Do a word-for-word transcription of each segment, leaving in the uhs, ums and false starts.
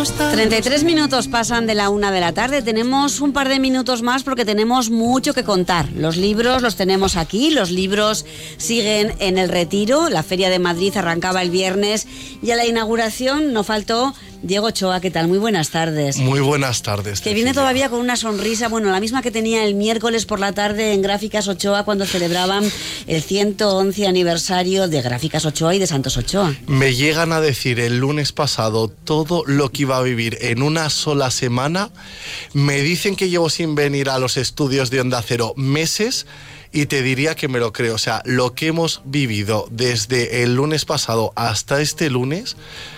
acostarnos. treinta y tres minutos pasan de la una de la tarde. Tenemos un par de minutos más porque tenemos mucho que contar. Los libros los tenemos aquí, los libros siguen en el Retiro. La Feria de Madrid arrancaba el viernes y a la inauguración no faltó Diego Ochoa. ¿Qué tal? Muy buenas tardes. Muy buenas tardes. Que viene todavía con una sonrisa, bueno, la misma que tenía el miércoles por la tarde en Gráficas Ochoa cuando celebraban el ciento once aniversario de Gráficas Ochoa y de Santos Ochoa. Me llegan a decir el lunes pasado todo lo que iba a vivir en una sola semana. Me dicen que llevo sin venir a los estudios de Onda Cero meses y te diría que me lo creo. O sea, lo que hemos vivido desde el lunes pasado hasta este lunes...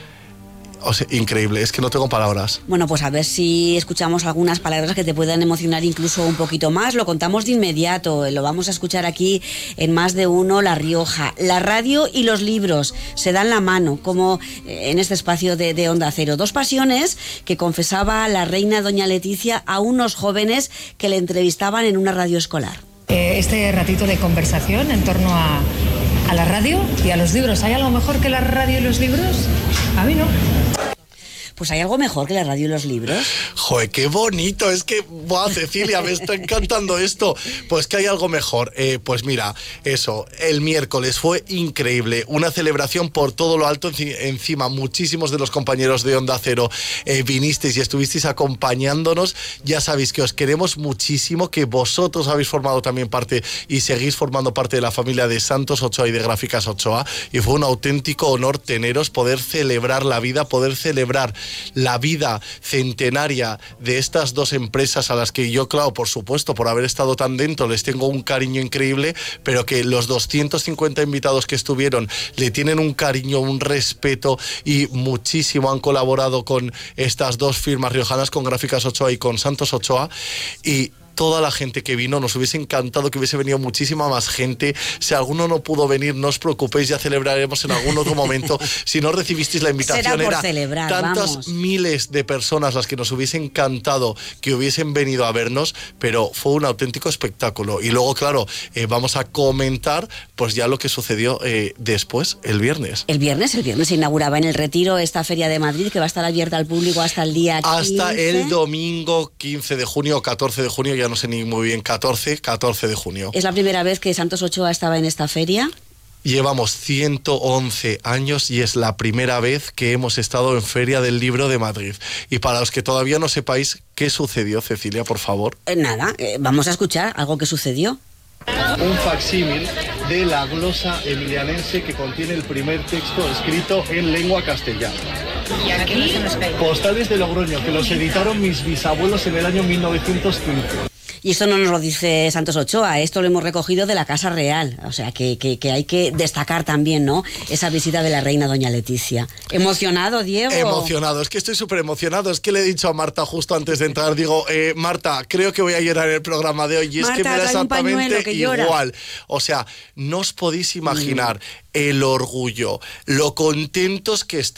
O sea, increíble, es que no tengo palabras. Bueno, pues a ver si escuchamos algunas palabras que te puedan emocionar incluso un poquito más. Lo contamos de inmediato, lo vamos a escuchar aquí en Más de Uno, La Rioja. La radio y los libros se dan la mano, como en este espacio de, de Onda Cero. Dos pasiones que confesaba la reina doña Leticia a unos jóvenes que le entrevistaban en una radio escolar. Eh, este ratito de conversación en torno a, a la radio y a los libros. ¿Hay algo mejor que la radio y los libros? A mí no. Pues hay algo mejor que la radio y los libros. Joder, qué bonito, es que, buah, Cecilia, me está encantando esto. Pues que hay algo mejor. Eh, pues mira, eso, el miércoles fue increíble, una celebración por todo lo alto. Encima, muchísimos de los compañeros de Onda Cero eh, vinisteis y estuvisteis acompañándonos. Ya sabéis que os queremos muchísimo, que vosotros habéis formado también parte y seguís formando parte de la familia de Santos Ochoa y de Gráficas Ochoa. Y fue un auténtico honor teneros, poder celebrar la vida, poder celebrar la vida centenaria de estas dos empresas a las que yo, claro, por supuesto, por haber estado tan dentro, les tengo un cariño increíble, pero que los doscientos cincuenta invitados que estuvieron le tienen un cariño, un respeto y muchísimo han colaborado con estas dos firmas riojanas, con Gráficas Ochoa y con Santos Ochoa, y toda la gente que vino, nos hubiese encantado que hubiese venido muchísima más gente. Si alguno no pudo venir, no os preocupéis, ya celebraremos en algún otro momento. Si no recibisteis la invitación, será por era celebrar, tantas vamos. miles de personas las que nos hubiese encantado que hubiesen venido a vernos, pero fue un auténtico espectáculo. Y luego, claro, eh, vamos a comentar pues ya lo que sucedió eh, después, el viernes. El viernes, el viernes se inauguraba en el Retiro esta Feria de Madrid, que va a estar abierta al público hasta el día quince. Hasta el domingo quince de junio o catorce de junio, ya no sé ni muy bien, catorce, catorce de junio. ¿Es la primera vez que Santos Ochoa estaba en esta feria? Llevamos ciento once años y es la primera vez que hemos estado en Feria del Libro de Madrid. Y para los que todavía no sepáis qué sucedió, Cecilia, por favor. Eh, nada, eh, vamos a escuchar algo que sucedió. Un facsímil de la glosa emilianense que contiene el primer texto escrito en lengua castellana. Y aquí, Postales de Logroño, que los editaron mis bisabuelos en el año mil novecientos quince. Y esto no nos lo dice Santos Ochoa, esto lo hemos recogido de la Casa Real, o sea que, que, que hay que destacar también, ¿no?, esa visita de la reina doña Leticia. ¿Emocionado, Diego? Emocionado, es que estoy súper emocionado, es que le he dicho a Marta justo antes de entrar, digo, eh, Marta, creo que voy a llorar en el programa de hoy, y Marta, es que me da exactamente igual. O sea, no os podéis imaginar mm. el orgullo, lo contentos que están